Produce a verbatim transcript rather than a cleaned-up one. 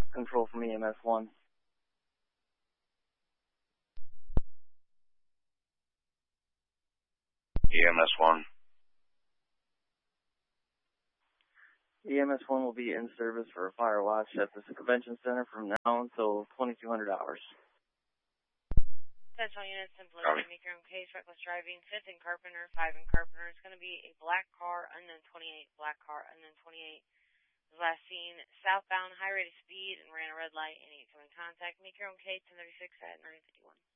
control from E M S one. E M S one. E M S one will be in service for a fire watch at the convention center from now until twenty-two hundred hours. Central units in Felicity, make your own case, reckless driving, fifth in Carpenter, five in Carpenter. It's going to be a black car, unknown twenty-eight, black car, unknown twenty-eight. Last seen southbound, high rate of speed, and ran a red light. Any incoming contact, make your own case, ten thirty-six at nine fifty-one.